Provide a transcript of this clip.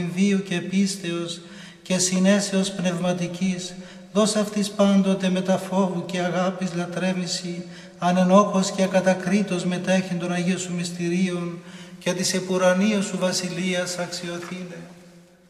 βίου και πίστεως και συνέσεως πνευματικής, δώσ' αυτής πάντοτε μετά φόβου και αγάπης λατρεύηση, ανενόχως και ακατακρίτως μετέχει των Αγίων Σου μυστηρίων και της επουρανίας Σου βασιλείας αξιοθήνε.